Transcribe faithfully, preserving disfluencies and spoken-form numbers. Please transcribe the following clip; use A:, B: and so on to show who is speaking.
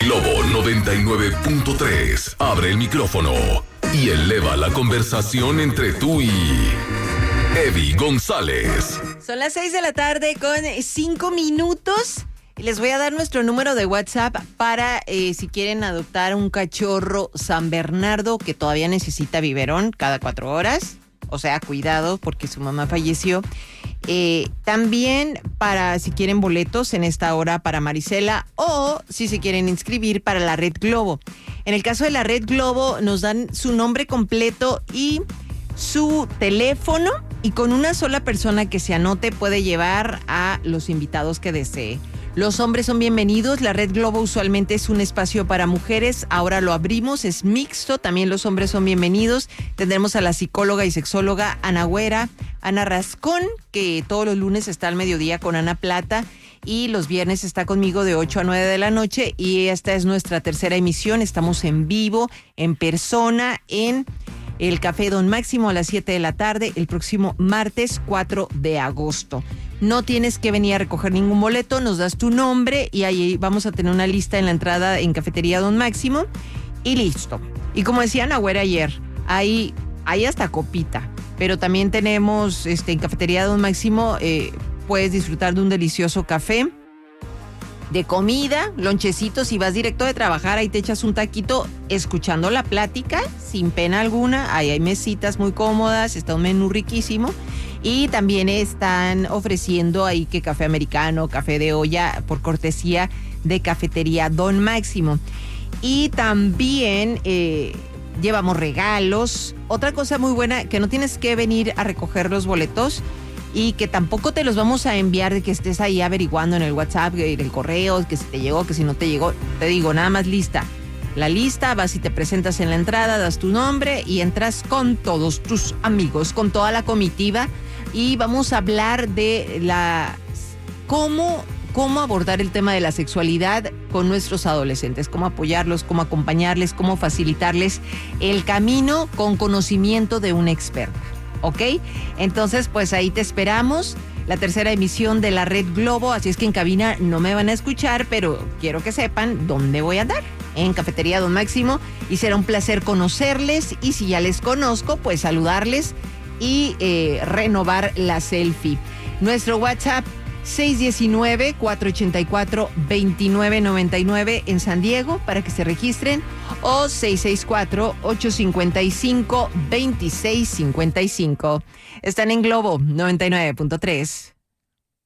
A: Globo noventa y nueve punto tres. Abre el micrófono y eleva la conversación entre tú y Eddie González.
B: Son las seis de la tarde con cinco minutos. Les voy a dar nuestro número de WhatsApp para eh, si quieren adoptar un cachorro San Bernardo que todavía necesita biberón cada cuatro horas. O sea, cuidado porque su mamá falleció. Eh, también para si quieren boletos en esta hora para Marisela o si se quieren inscribir para la Red Globo. En el caso de la Red Globo nos dan su nombre completo y su teléfono y con una sola persona que se anote puede llevar a los invitados que desee. Los hombres son bienvenidos. La Red Globo usualmente es un espacio para mujeres. Ahora lo abrimos, es mixto. También los hombres son bienvenidos. Tendremos a la psicóloga y sexóloga Ana Güera, Ana Rascón, que todos los lunes está al mediodía con Ana Plata y los viernes está conmigo de ocho a nueve de la noche. Y esta es nuestra tercera emisión. Estamos en vivo, en persona, en el Café Don Máximo a las siete de la tarde, el próximo martes cuatro de agosto. No tienes que venir a recoger ningún boleto, nos das tu nombre y ahí vamos a tener una lista en la entrada en Cafetería Don Máximo y listo. Y como decía Ana Güera ayer, hay, hay hasta copita, pero también tenemos este, en Cafetería Don Máximo, eh, puedes disfrutar de un delicioso café, de comida, lonchecitos, si vas directo de trabajar, ahí te echas un taquito escuchando la plática, sin pena alguna, ahí hay mesitas muy cómodas, está un menú riquísimo. Y también están ofreciendo ahí que café americano, café de olla, por cortesía de Cafetería Don Máximo. Y también eh, llevamos regalos. Otra cosa muy buena, que no tienes que venir a recoger los boletos y que tampoco te los vamos a enviar de que estés ahí averiguando en el WhatsApp, en el correo, que si te llegó, que si no te llegó. Te digo, nada más lista. La lista, vas y te presentas en la entrada, das tu nombre y entras con todos tus amigos, con toda la comitiva. Y vamos a hablar de la cómo, cómo abordar el tema de la sexualidad con nuestros adolescentes, cómo apoyarlos, cómo acompañarles, cómo facilitarles el camino con conocimiento de una experta, ¿ok? Entonces, pues ahí te esperamos, la tercera emisión de la Red Globo, así es que en cabina no me van a escuchar, pero quiero que sepan dónde voy a andar, en Cafetería Don Máximo, y será un placer conocerles, y si ya les conozco, pues saludarles y eh, renovar la selfie. Nuestro WhatsApp seis uno nueve, cuatro ocho cuatro, dos nueve nueve nueve en San Diego para que se registren o seis seis cuatro, ocho cinco cinco, dos seis cinco cinco. Están en Globo noventa y nueve punto tres.